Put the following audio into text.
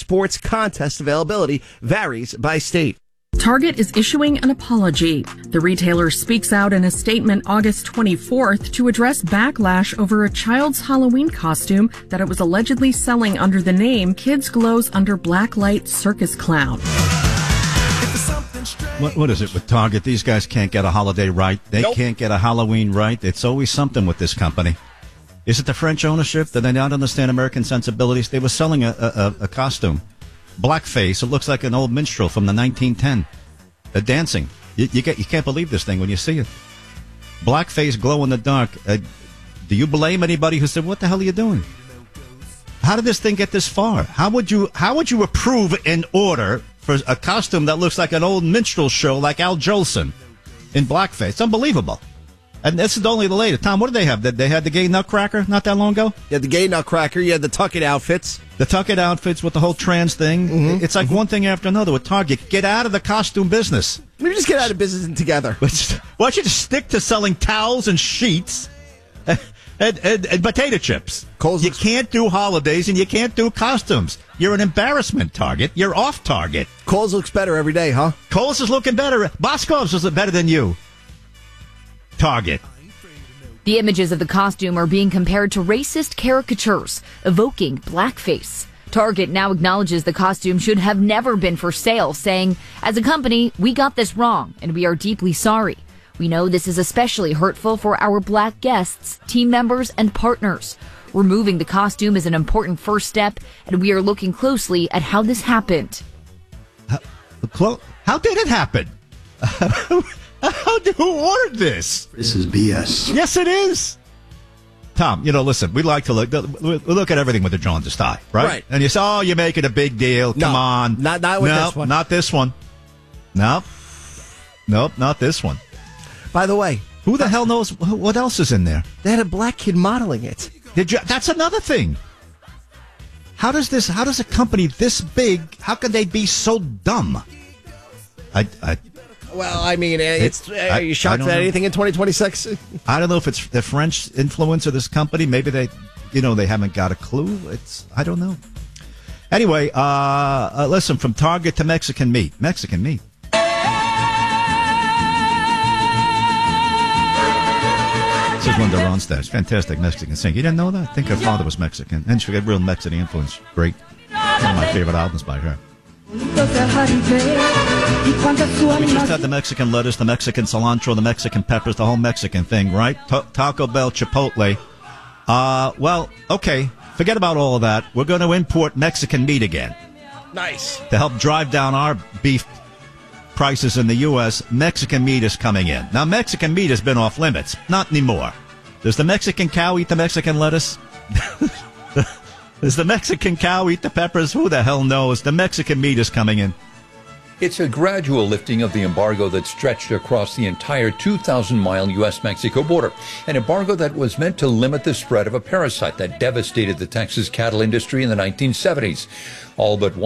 sports contest availability varies by state. Target is issuing an apology. The retailer speaks out in a statement August 24th to address backlash over a child's Halloween costume that it was allegedly selling under the name Kids Glows Under Blacklight Circus Clown. What is it with Target? These guys can't get a holiday right. They can't get a Halloween right. It's always something with this company. Is it the French ownership? Do they not understand American sensibilities? They were selling a costume. Blackface. It looks like an old minstrel from the 1910. Dancing. You can't believe this thing when you see it. Blackface, glow in the dark. Do you blame anybody who said, "What the hell are you doing?" How did this thing get this far? How would you approve an order for a costume that looks like an old minstrel show like Al Jolson in blackface? It's unbelievable. And this is only the latest. Tom, what did they have? They had the gay nutcracker not that long ago? You had the gay nutcracker. You had the tuck-it outfits. The tuck-it outfits with the whole trans thing. Mm-hmm. It's like one thing after another with Target. Get out of the costume business. Maybe just get out of business together. Why don't you just stick to selling towels and sheets and potato chips? You can't do holidays and you can't do costumes. You're an embarrassment, Target. You're off Target. Kohl's looks better every day, huh? Kohl's is looking better. Boscov's is better than you. Target. The images of the costume are being compared to racist caricatures, evoking blackface. Target now acknowledges the costume should have never been for sale, saying, "As a company, we got this wrong, and we are deeply sorry. We know this is especially hurtful for our black guests, team members, and partners. Removing the costume is an important first step, and we are looking closely at how this happened." How did it happen? Who ordered this? This is BS. Yes, it is. Tom, listen, we like to look at everything with a jaundiced eye, right? And you say, "Oh, you're making a big deal. Come on." Not with this one. Not this one. Nope, not this one. By the way, who the hell knows what else is in there? They had a black kid modeling it. That's another thing. How does a company this big, how can they be so dumb? Well, I mean, are you shocked at anything in 2026? I don't know if it's the French influence of this company. Maybe they haven't got a clue. I don't know. Anyway, listen, from Target to Mexican meat. Mexican meat. This is Linda Ronstadt. It's fantastic Mexican singer. You didn't know that? I think her father was Mexican. And she got real Mexican influence. Great. One of my favorite albums by her. We just had the Mexican lettuce, the Mexican cilantro, the Mexican peppers, the whole Mexican thing, right? Taco Bell, Chipotle. Well, okay. Forget about all of that. We're going to import Mexican meat again. Nice. To help drive down our beef prices in the U.S., Mexican meat is coming in. Now, Mexican meat has been off limits. Not anymore. Does the Mexican cow eat the Mexican lettuce? Does the Mexican cow eat the peppers? Who the hell knows? The Mexican meat is coming in. It's a gradual lifting of the embargo that stretched across the entire 2,000-mile U.S.-Mexico border, an embargo that was meant to limit the spread of a parasite that devastated the Texas cattle industry in the 1970s. All but one